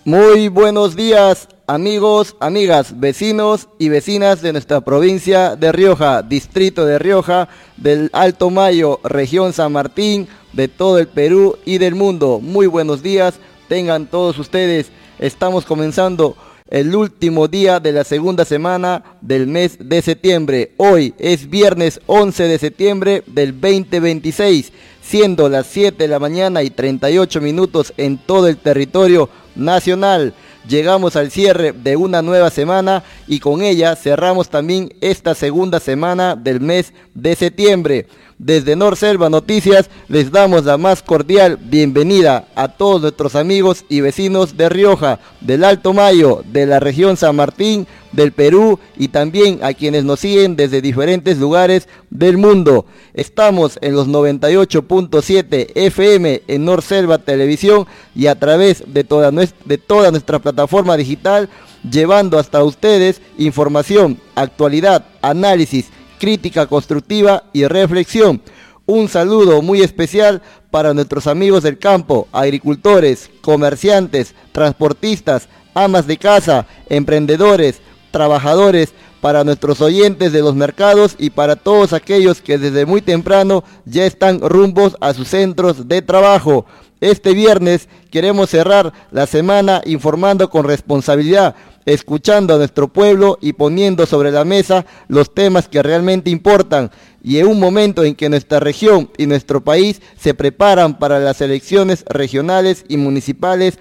Muy buenos días, amigos, amigas, vecinos y vecinas de nuestra provincia de Rioja, distrito de Rioja, del Alto Mayo, región San Martín, de todo el Perú y del mundo. Muy buenos días, tengan todos ustedes. Estamos comenzando el último día de la segunda semana del mes de septiembre. Hoy es viernes 11 de septiembre del 2026, siendo las 7 de la mañana y 38 minutos en todo el territorio nacional. Llegamos al cierre de una nueva semana y con ella cerramos también esta segunda semana del mes de septiembre. Desde Norselva Noticias les damos la más cordial bienvenida a todos nuestros amigos y vecinos de Rioja, del Alto Mayo, de la región San Martín, del Perú y también a quienes nos siguen desde diferentes lugares del mundo. Estamos en los 98.7 FM en Norselva Televisión y a través de toda nuestra plataforma digital, llevando hasta ustedes información, actualidad, análisis, crítica constructiva y reflexión. Un saludo muy especial para nuestros amigos del campo, agricultores, comerciantes, transportistas, amas de casa, emprendedores, trabajadores, para nuestros oyentes de los mercados y para todos aquellos que desde muy temprano ya están rumbos a sus centros de trabajo. Este viernes queremos cerrar la semana informando con responsabilidad, escuchando a nuestro pueblo y poniendo sobre la mesa los temas que realmente importan. Y en un momento en que nuestra región y nuestro país se preparan para las elecciones regionales y municipales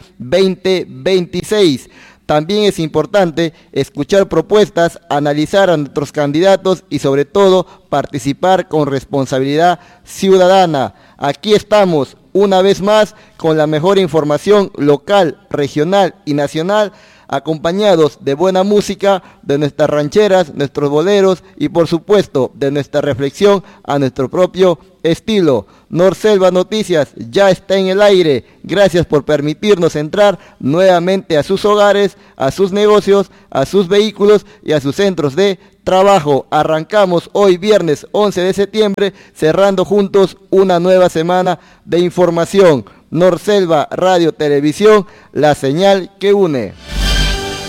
2026. También es importante escuchar propuestas, analizar a nuestros candidatos y sobre todo participar con responsabilidad ciudadana. Aquí estamos una vez más con la mejor información local, regional y nacional, acompañados de buena música, de nuestras rancheras, nuestros boleros y por supuesto de nuestra reflexión a nuestro propio estilo. Norselva Noticias ya está en el aire. Gracias por permitirnos entrar nuevamente a sus hogares, a sus negocios, a sus vehículos y a sus centros de trabajo. Arrancamos hoy viernes 11 de septiembre, cerrando juntos una nueva semana de información. Norselva Radio Televisión, la señal que une.